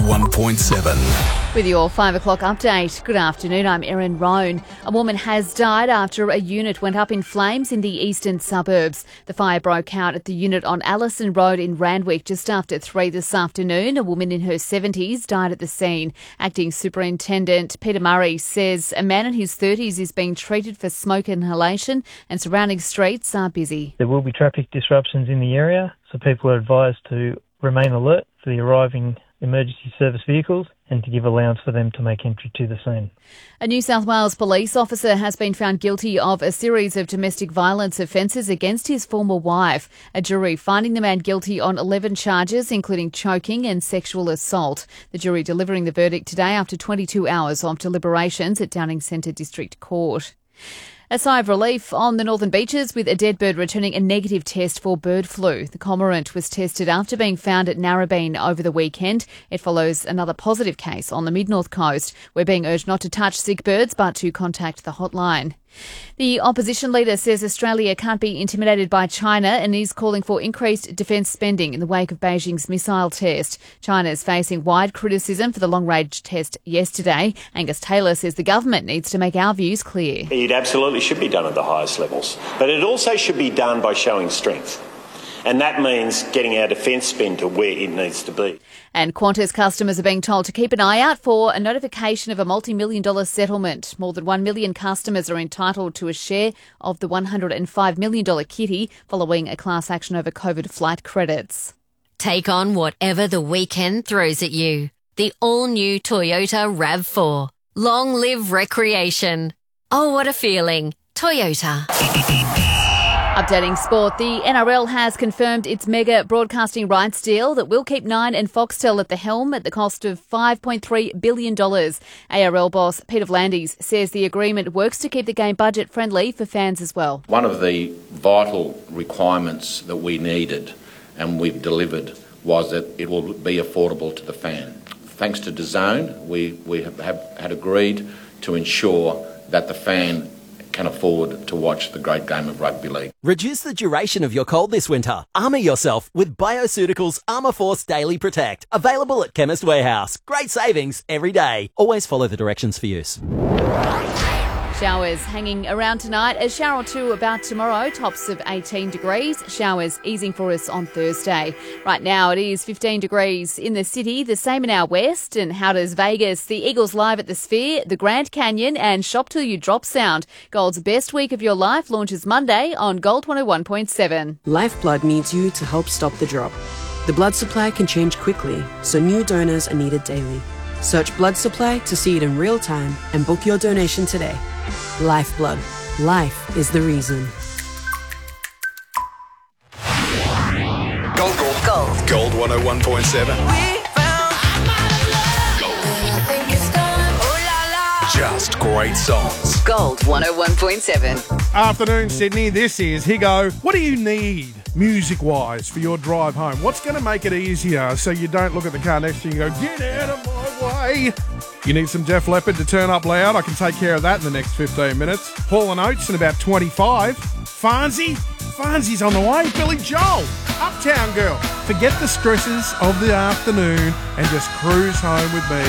101.7. With your 5 o'clock update. Good afternoon, I'm Erin Roan. A woman has died after a unit went up in flames in the eastern suburbs. The fire broke out at the unit on Allison Road in Randwick just after 3 this afternoon. A woman in her 70s died at the scene. Acting Superintendent Peter Murray says a man in his 30s is being treated for smoke inhalation and surrounding streets are busy. There will be traffic disruptions in the area, so people are advised to remain alert for the arriving emergency service vehicles and to give allowance for them to make entry to the scene. A New South Wales police officer has been found guilty of a series of domestic violence offences against his former wife. A jury finding the man guilty on 11 charges, including choking and sexual assault. The jury delivering the verdict today after 22 hours of deliberations at Downing Centre District Court. A sigh of relief on the northern beaches with a dead bird returning a negative test for bird flu. The cormorant was tested after being found at Narrabeen over the weekend. It follows another positive case on the mid-north coast. We're being urged not to touch sick birds but to contact the hotline. The opposition leader says Australia can't be intimidated by China and is calling for increased defence spending in the wake of Beijing's missile test. China is facing wide criticism for the long-range test yesterday. Angus Taylor says the government needs to make our views clear. It absolutely should be done at the highest levels, but it also should be done by showing strength. And that means getting our defence spend to where it needs to be. And Qantas customers are being told to keep an eye out for a notification of a multi-million-dollar settlement. More than 1 million customers are entitled to a share of the $105 million kitty following a class action over COVID flight credits. Take on whatever the weekend throws at you. The all-new Toyota RAV4. Long live recreation. Oh, what a feeling. Toyota. Updating sport, the NRL has confirmed its mega broadcasting rights deal that will keep Nine and Foxtel at the helm at the cost of $5.3 billion. ARL boss Peter V'landys says the agreement works to keep the game budget-friendly for fans as well. One of the vital requirements that we needed and we've delivered was that it will be affordable to the fan. Thanks to DAZN, we have had agreed to ensure that the fan can afford to watch the great game of rugby league. Reduce the duration of your cold this winter. Armour yourself with Bioceuticals Armour Force Daily Protect. Available at Chemist Warehouse. Great savings every day. Always follow the directions for use. Showers hanging around tonight. A shower or two about tomorrow. Tops of 18 degrees. Showers easing for us on Thursday. Right now it is 15 degrees in the city. The same in our west. And how does Vegas, the Eagles live at the Sphere, the Grand Canyon and Shop Till You Drop Sound. Gold's Best Week of Your Life launches Monday on Gold 101.7. Lifeblood needs you to help stop the drop. The blood supply can change quickly, so new donors are needed daily. Search blood supply to see it in real time and book your donation today. Lifeblood. Life is the reason. Gold 101.7. Just great songs. Gold 101.7. Afternoon, Sydney. This is Higo. What do you need music-wise for your drive home? What's going to make it easier so you don't look at the car next to you and go, get out of my way? You need some Def Leppard to turn up loud? I can take care of that in the next 15 minutes. Hall & Oates in about 25. Fonzie's on the way. Billy Joel, Uptown Girl. Forget the stresses of the afternoon and just cruise home with me.